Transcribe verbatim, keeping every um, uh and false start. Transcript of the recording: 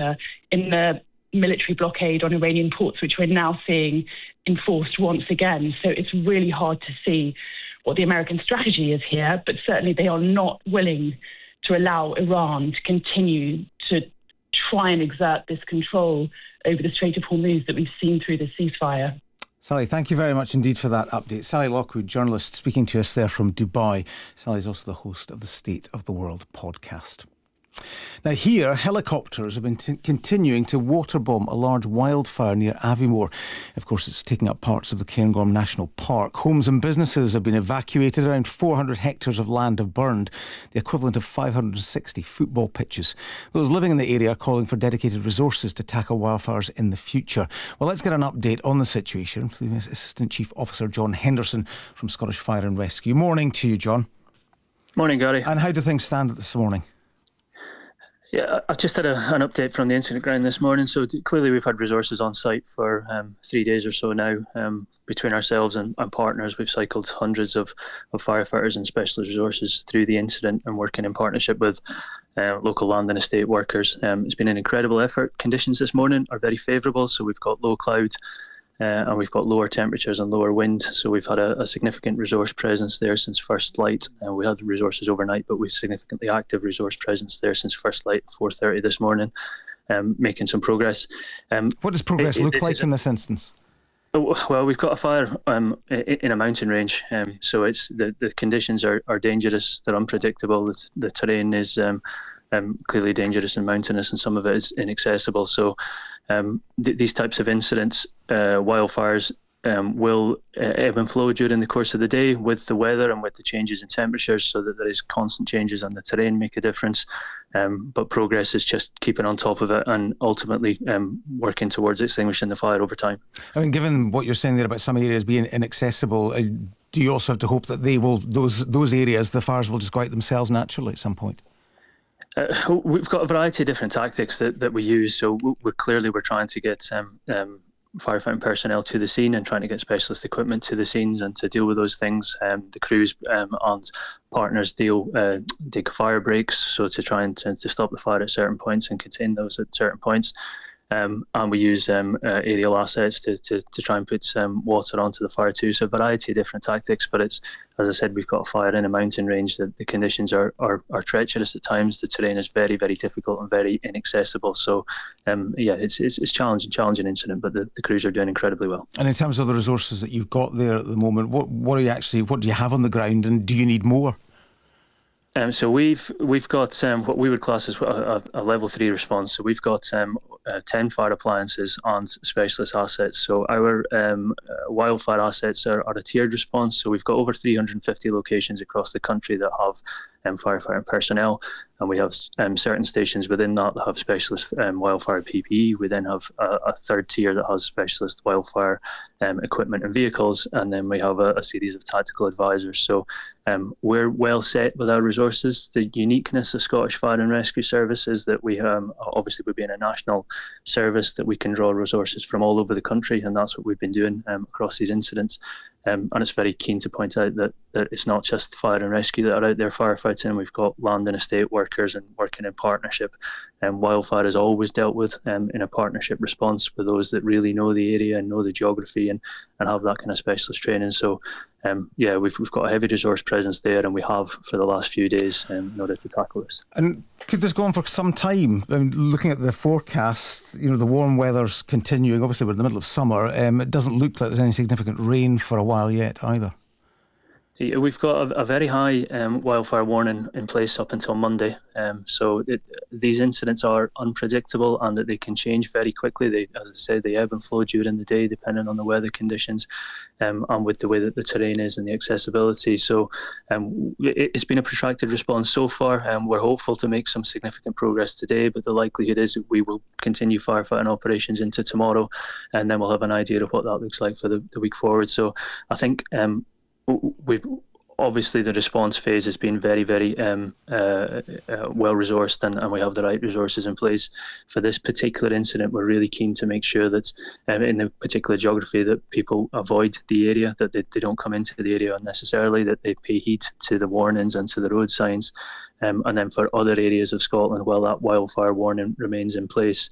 factor in the military blockade on Iranian ports, which we're now seeing enforced once again. So it's really hard to see what the American strategy is here, but certainly they are not willing to allow Iran to continue to try and exert this control over the Strait of Hormuz that we've seen through the ceasefire. Sally, thank you very much indeed for that update. Sally Lockwood, journalist, speaking to us there from Dubai. Sally is also the host of the State of the World podcast. Now here, helicopters have been t- continuing to waterbomb a large wildfire near Aviemore. Of course, it's taking up parts of the Cairngorm National Park. Homes and businesses have been evacuated. Around four hundred hectares of land have burned, the equivalent of five hundred sixty football pitches. Those living in the area are calling for dedicated resources to tackle wildfires in the future. Well, let's get an update on the situation from Assistant Chief Officer John Henderson from Scottish Fire and Rescue. Morning to you, John. Morning, Gary. And how do things stand this morning? Yeah, I've just had a, an update from the incident ground this morning. So t- clearly we've had resources on site for um, three days or so now. Um, between ourselves and, and partners, we've cycled hundreds of, of firefighters and specialist resources through the incident and working in partnership with uh, local land and estate workers. Um, it's been an incredible effort. Conditions this morning are very favourable. So we've got low cloud uh, and we've got lower temperatures and lower wind. So we've had a, a significant resource presence there since first light. And we had resources overnight, but we've significantly active resource presence there since first light at four thirty this morning, um, making some progress. Um, what does progress it, look it, like in this instance? Well, we've got a fire um, in a mountain range, um, so it's the, the conditions are, are dangerous. They're unpredictable. The, the terrain is um, um, clearly dangerous and mountainous, and some of it is inaccessible. So um, th- these types of incidents, uh, wildfires, um, will uh, ebb and flow during the course of the day with the weather and with the changes in temperatures, so that there is constant changes on the terrain make a difference. Um, but progress is just keeping on top of it and ultimately um, working towards extinguishing the fire over time. I mean, given what you're saying there about some areas being inaccessible, uh, do you also have to hope that they will those those areas, the fires will just go out themselves naturally at some point? Uh, we've got a variety of different tactics that, that we use. So we're clearly we're trying to get um, um, firefighting personnel to the scene and trying to get specialist equipment to the scenes and to deal with those things. Um, the crews um, and partners deal uh, dig fire breaks, so to try and to, to stop the fire at certain points and contain those at certain points. Um, and we use um, uh, aerial assets to, to, to try and put some water onto the fire too. So a variety of different tactics, but it's, as I said, we've got a fire in a mountain range. The, the conditions are, are, are treacherous at times. The terrain is very, very difficult and very inaccessible. So um, yeah, it's, it's it's challenging, challenging incident, but the, the crews are doing incredibly well. And in terms of the resources that you've got there at the moment, what what are you actually, what do you have on the ground, and do you need more? Um, so we've we've got um, what we would class as a, a level three response. So we've got um, uh, ten fire appliances and specialist assets. So our um, uh, wildfire assets are, are a tiered response. So we've got over three hundred fifty locations across the country that have um, firefighting personnel, and we have um, certain stations within that that have specialist um, wildfire P P E. We then have a, a third tier that has specialist wildfire um, equipment and vehicles, and then we have a, a series of tactical advisors. So um, we're well set with our resources. The uniqueness of Scottish Fire and Rescue Service is that we um, obviously we're being a national service, that we can draw resources from all over the country, and that's what we've been doing um, across these incidents. Um, and it's very keen to point out that, that it's not just fire and rescue that are out there firefighting. We've got land and estate workers and working in partnership. And um, wildfire is always dealt with um, in a partnership response with those that really know the area and know the geography and, and have that kind of specialist training. So um, yeah, we've we've got a heavy resource presence there, and we have for the last few days um, in order to tackle this. And could this go on for some time? I mean, looking at the forecast, you know, the warm weather's continuing. Obviously, we're in the middle of summer. Um, it doesn't look like there's any significant rain for a while yet either. Yeah, we've got a, a very high um, wildfire warning in place up until Monday. Um, so it, these incidents are unpredictable, and that they can change very quickly. They, as I say, they ebb and flow during the day depending on the weather conditions um, and with the way that the terrain is and the accessibility. So um, it, it's been a protracted response so far. Um, we're hopeful to make some significant progress today, but the likelihood is that we will continue firefighting operations into tomorrow, and then we'll have an idea of what that looks like for the, the week forward. So I think um, we've obviously the response phase has been very, very um, uh, uh, well resourced, and, and we have the right resources in place for this particular incident. We're really keen to make sure that um, in the particular geography that people avoid the area, that they, they don't come into the area unnecessarily, that they pay heed to the warnings and to the road signs. Um, and then for other areas of Scotland, while that wildfire warning remains in place,